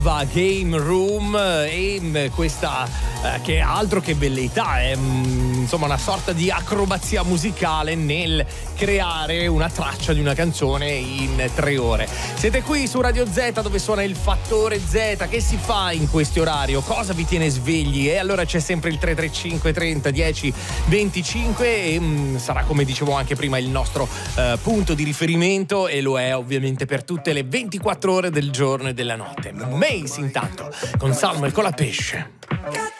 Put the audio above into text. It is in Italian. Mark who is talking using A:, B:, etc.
A: Game Room e questa che è altro che velleità, è insomma una sorta di acrobazia musicale nel creare una traccia di una canzone in 3 ore. Siete qui su Radio Z dove suona il Fattore Z. Che si fa in questo orario? Cosa vi tiene svegli? E allora c'è sempre il 335 30 10 25 e sarà, come dicevo anche prima, il nostro punto di riferimento, e lo è ovviamente per tutte le 24 ore del giorno e della notte. Mace intanto con Salmo e con la pesce.